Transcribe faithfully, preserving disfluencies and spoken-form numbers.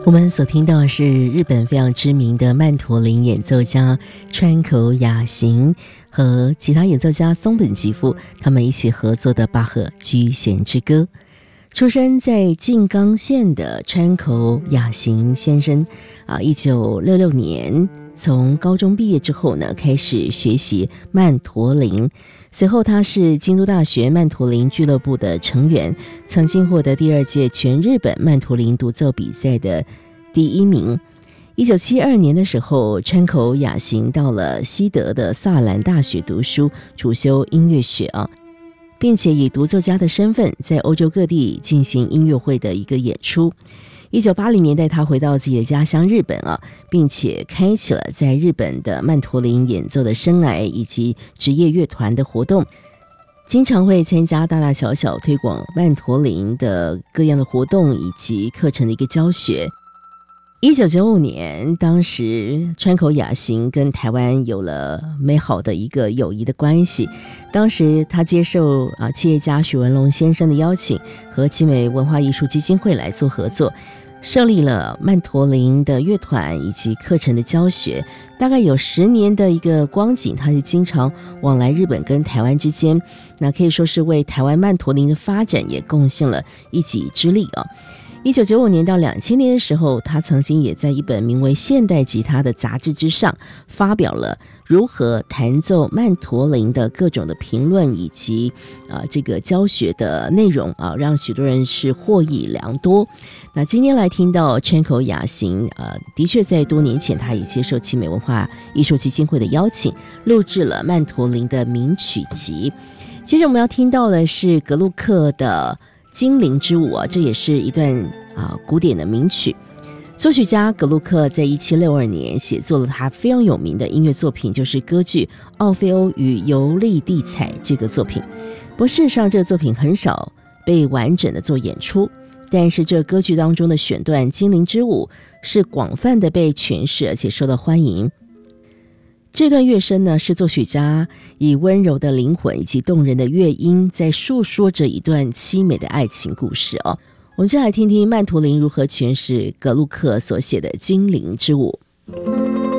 我们所听到的是日本非常知名的曼陀林演奏家川口雅行和其他演奏家松本吉夫他们一起合作的巴赫 G 弦之歌。出生在静冈县的川口雅行先生啊，一九六六年从高中毕业之后呢，开始学习曼陀林。随后他是京都大学曼陀林俱乐部的成员，曾经获得第二届全日本曼陀林独奏比赛的第一名。一九七二年的时候，川口雅行到了西德的萨兰大学读书，主修音乐学啊，并且以独奏家的身份在欧洲各地进行音乐会的一个演出。一九八零年代，他回到自己的家乡日本啊，并且开启了在日本的曼陀林演奏的生涯以及职业乐团的活动，经常会参加大大小小推广曼陀林的各样的活动以及课程的一个教学。一九九五年，当时川口雅行跟台湾有了美好的一个友谊的关系。当时他接受啊企业家许文龙先生的邀请，和奇美文化艺术基金会来做合作，设立了曼陀林的乐团以及课程的教学。大概有十年的一个光景，他是经常往来日本跟台湾之间，那可以说是为台湾曼陀林的发展也贡献了一己之力啊。一九九五年到两千年的时候，他曾经也在一本名为《现代吉他》的杂志之上发表了如何弹奏曼陀林的各种的评论以及啊、呃、这个教学的内容啊，让许多人是获益良多。那今天来听到川口雅行，呃，的确在多年前他也接受奇美文化艺术基金会的邀请，录制了曼陀林的名曲集。接着我们要听到的是格鲁克的精灵之舞啊，这也是一段啊古典的名曲。作曲家格鲁克在一七六二年写作了他非常有名的音乐作品，就是歌剧《奥菲欧与尤利蒂采》这个作品。不过事实上，这个作品很少被完整的做演出，但是这歌剧当中的选段《精灵之舞》是广泛的被诠释，而且受到欢迎。这段乐声呢，是作曲家以温柔的灵魂以及动人的乐音，在述说着一段凄美的爱情故事哦。我们先来听听曼陀林如何诠释格鲁克所写的《精灵之舞》。